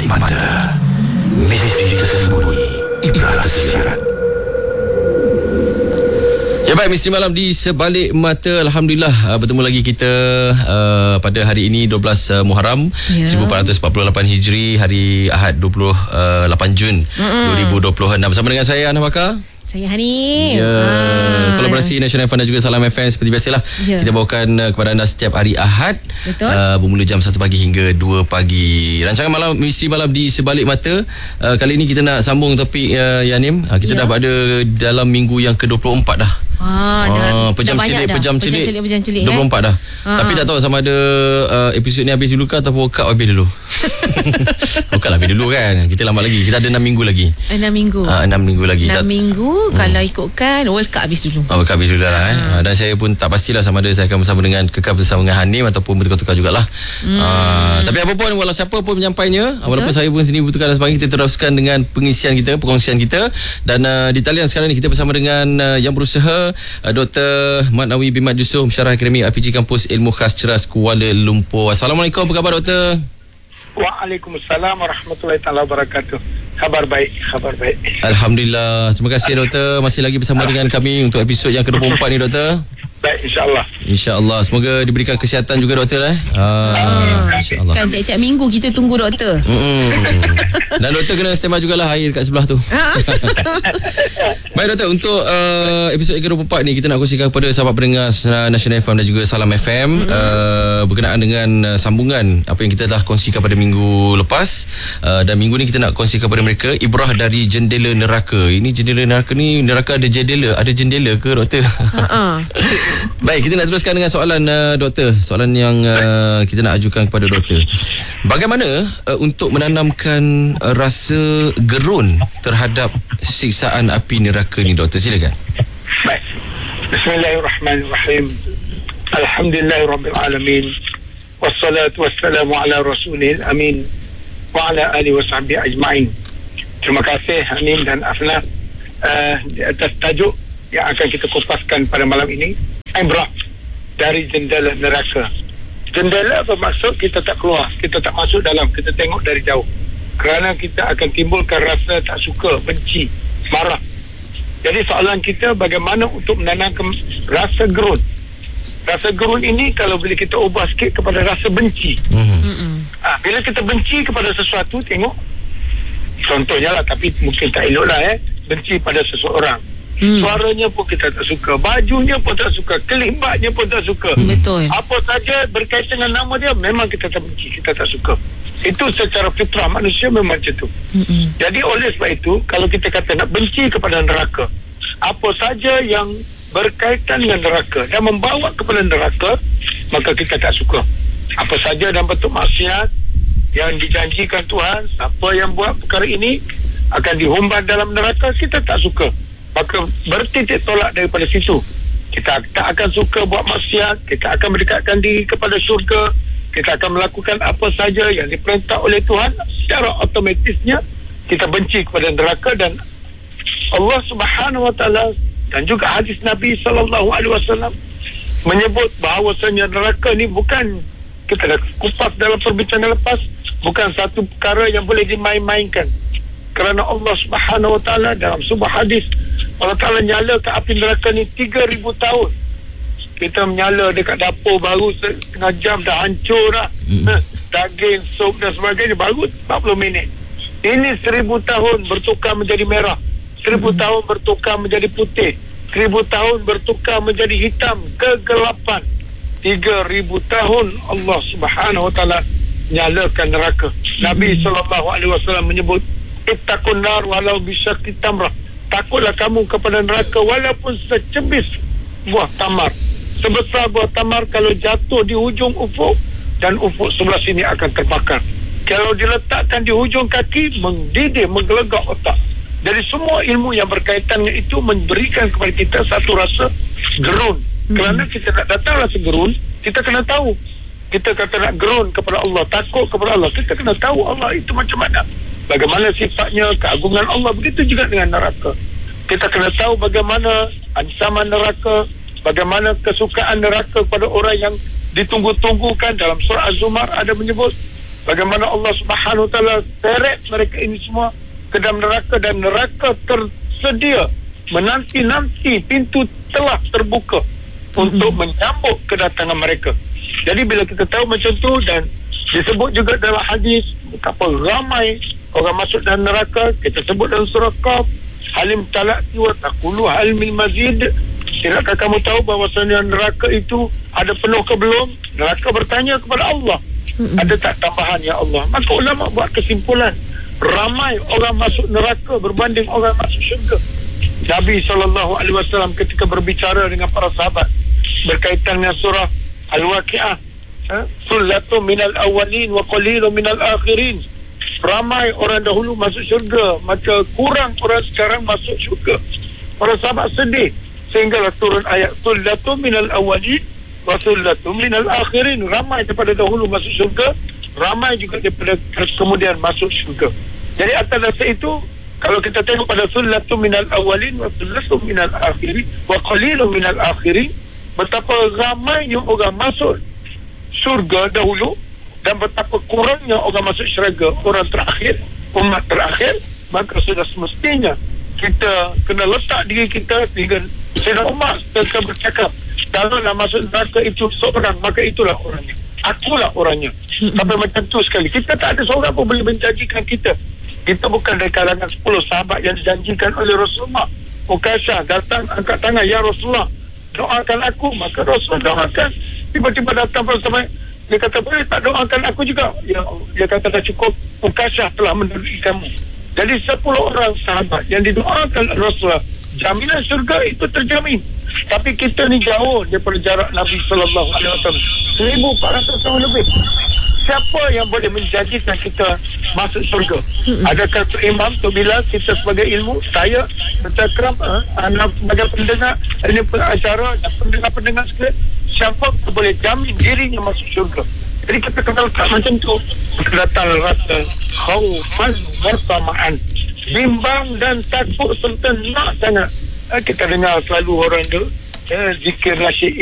Mata, misteri tersembunyi, ibrah tersirat. Ya baik, misteri malam di sebalik mata. Alhamdulillah bertemu lagi kita pada hari ini 12 Muharram 1448 Hijri, hari Ahad 28 Jun 2026. Bersama dengan saya Anah Bakar. Saya Hanim. Kolaborasi National FM dan juga Salam FM seperti biasalah. Kita bawakan kepada anda setiap hari Ahad. Betul. Bermula jam 1 pagi hingga 2 pagi. Rancangan malam misteri malam di sebalik mata. Kali ini kita nak sambung topik Hanim. Kita dah pada dalam minggu yang ke-24 dah. Pejam celik 24 dah. Tapi tak tahu sama ada episod ni habis dulu ke ataupun workout habis dulu. Workout habis dulu kan. Kita lama lagi. Kita ada 6 minggu lagi. 6 minggu. 6 minggu lagi. 6 minggu kalau ikutkan World Cup habis dulu. World Cup habis dulu lah. Dan saya pun tak pastilah sama ada saya akan bersama dengan kekal bersama dengan Hanim ataupun bertukar-tukar jugalah. Tapi apapun, walau siapa pun menyampainya, walaupun saya pun sendiri bertukar dan sebagainya, kita teruskan dengan pengisian kita, perkongsian kita. Dan di talian sekarang ni kita bersama dengan yang berusaha, Dr. Mat Nawi bin Mat Yusof, Pensyarah Akademik RPG Kampus Ilmu Khas Ceras Kuala Lumpur. Assalamualaikum, apa khabar Doktor? Waalaikumsalam warahmatullahi taala wabarakatuh. Khabar baik. Alhamdulillah. Terima kasih Doktor, masih lagi bersama dengan kami untuk episod yang ke-24 ni Doktor. Baik, insya-Allah. Semoga diberikan kesihatan juga Doktor insya-Allah. Kan tiap-tiap minggu kita tunggu Doktor. Dan Doktor kena standby jugalah air kat sebelah tu. Baik Doktor, untuk episod ke-24 ni kita nak kongsikan kepada sahabat pendengar National FM dan juga Salam FM berkenaan dengan sambungan apa yang kita telah kongsikan pada minggu lepas. Dan minggu ni kita nak kongsikan kepada mereka ibrah dari jendela neraka. Ini jendela neraka ni, neraka ada jendela ke Doktor? Baik, kita nak teruskan dengan soalan Doktor. Soalan yang kita nak ajukan kepada Doktor. Bagaimana untuk menanamkan rasa gerun terhadap siksaan api neraka ni Doktor? Silakan. Baik. Bismillahirrahmanirrahim. Alhamdulillahirabbil alamin. Wassalatu wassalamu ala rasulil amin wa ala alihi wasahbihi ajma'in. Terima kasih Hanim dan Afna di atas tajuk yang akan kita kupaskan pada malam ini. Ibrah dari jendela neraka. Jendela bermaksud kita tak keluar, kita tak masuk dalam, kita tengok dari jauh. Kerana kita akan timbulkan rasa tak suka, benci, marah. Jadi soalan kita bagaimana untuk menanamkan rasa gerun. Rasa gerun ini kalau bila kita ubah sikit kepada rasa benci. Bila kita benci kepada sesuatu, tengok contohnya lah, tapi mungkin tak elok lah benci pada seseorang. Suaranya pun kita tak suka, bajunya pun tak suka, kelibatnya pun tak suka. Betul. Apa saja berkaitan dengan nama dia memang kita tak benci, kita tak suka. Itu secara fitrah manusia memang macam tu. Jadi oleh sebab itu, kalau kita kata nak benci kepada neraka, apa saja yang berkaitan dengan neraka dan membawa kepada neraka, maka kita tak suka. Apa saja dalam bentuk maksiat yang dijanjikan Tuhan, siapa yang buat perkara ini akan dihumban dalam neraka, kita tak suka. Maka bertitik tolak daripada situ. Kita tak akan suka buat maksiat, kita akan mendekatkan diri kepada syurga, kita akan melakukan apa saja yang diperintah oleh Tuhan. Secara otomatisnya kita benci kepada neraka. Dan Allah Subhanahu Wa Taala dan juga hadis Nabi SAW menyebut bahawasanya neraka ni bukan, kita dah kupas dalam perbincangan lepas, bukan satu perkara yang boleh dimain-mainkan. Kerana Allah Subhanahu Wa Taala dalam sebuah hadis, Allah Ta'ala nyala ke api neraka ni 3,000 tahun. Kita menyala dekat dapur baru setengah jam dah hancur dah. Daging, sup dan sebagainya baru 40 minit. Ini 1,000 tahun bertukar menjadi merah, 1,000 tahun bertukar menjadi putih, 1,000 tahun bertukar menjadi hitam, kegelapan. 3,000 tahun Allah Subhanahu Wa Ta'ala nyalakan neraka. Nabi SAW menyebut, ittaqun nar walau bisyaqi tamrah. Takutlah kamu kepada neraka walaupun secebis buah tamar. Sebesar buah tamar kalau jatuh di hujung ufuk, dan ufuk sebelah sini akan terbakar. Kalau diletakkan di hujung kaki, mendidih, menggelegak otak. Jadi semua ilmu yang berkaitan dengan itu memberikan kepada kita satu rasa gerun. Kerana kita nak datang rasa gerun, kita kena tahu. Kita kata nak gerun kepada Allah, takut kepada Allah, kita kena tahu Allah itu macam mana, bagaimana sifatnya, keagungan Allah. Begitu juga dengan neraka. Kita kena tahu bagaimana ancaman neraka, bagaimana kesukaan neraka pada orang yang ditunggu-tunggukan. Dalam surah Az-Zumar ada menyebut bagaimana Allah Subhanahu Wa Taala seret mereka ini semua ke dalam neraka, dan neraka tersedia menanti-nanti, pintu telah terbuka untuk menyambut kedatangan mereka. Jadi bila kita tahu macam tu, dan disebut juga dalam hadis betapa ramai orang masuk dalam neraka, kita sebut dalam surah Qaf, halim talati wa taqulu hal min mazid. Tidakkah kamu tahu bahawasanya neraka itu ada penuh ke belum? Neraka bertanya kepada Allah, ada tak tambahan ya Allah? Maka ulama buat kesimpulan, ramai orang masuk neraka berbanding orang masuk syurga. Nabi SAW ketika berbicara dengan para sahabat berkaitan dengan surah Al-Waqi'ah, Sullatun minal awalin wa qalilun minal akhirin. Ramai orang dahulu masuk syurga, maka kurang orang sekarang masuk syurga. Para sahabat sedih sehinggalah turun ayat Sullatun minal awalin wa sullatun minal akhirin. Ramai daripada dahulu masuk syurga, ramai juga daripada kemudian masuk syurga. Jadi atas dasar itu, kalau kita tengok pada sullatun minal awalin wa sullatun minal akhirin wa qalilun minal akhirin, betapa ramainya orang masuk syurga dahulu dan betapa kurangnya orang masuk syurga, orang terakhir, umat terakhir. Maka sudah semestinya kita kena letak diri kita sehingga Sayyidina Umar tetap bercakap, kalau nak masuk neraka itu seorang, maka itulah orangnya, akulah orangnya. Sampai macam tu sekali, kita tak ada seorang pun boleh menjanjikan kita. Kita bukan dari kalangan 10 sahabat yang dijanjikan oleh Rasulullah. Ukasyah datang angkat tangan, ya Rasulullah, doakan aku. Maka Rasulullah doakan. Tiba-tiba datang sampai dia kata, boleh tak doakan aku juga? Ya, dia kata dah cukup, Ukasyah telah menerusi kamu. Jadi 10 orang sahabat yang didoakan Rasulullah, jaminan syurga itu terjamin. Tapi kita ni jauh daripada jarak Nabi SAW, 1400 tahun lebih. Siapa yang boleh menjanjikan kita masuk syurga? Adakah Tok Imam, Tok Bilal, kita sebagai ilmu, saya bercakap, anak sebagai pendengar, ini pengacara dan pendengar-pendengar sekalian, siapa yang boleh jamin dirinya masuk syurga? Jadi kita kena letak macam tu. Kita datang rasa khawfan wa tama'an, bimbang dan takut serta nak sangat. Kita dengar selalu orang tu zikir nasyid